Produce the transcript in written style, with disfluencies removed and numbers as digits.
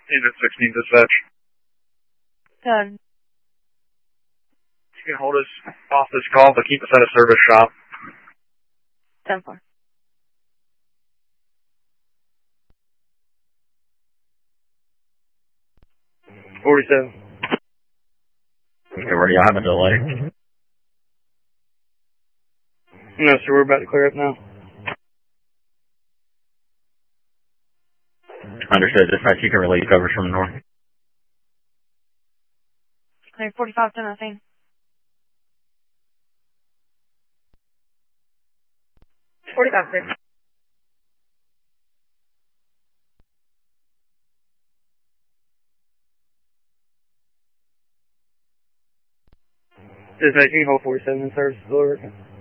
Unit 16 dispatch. Done. You can hold us off this call, but keep us at a service shop. 10-4. $47. Okay, where do y'all have a delay? No, sir, we're about to clear up now. Understood. Dispatch, you can release covers from north. Clear 45 to nothing. $45. Dispatch, you can hold 47 in service.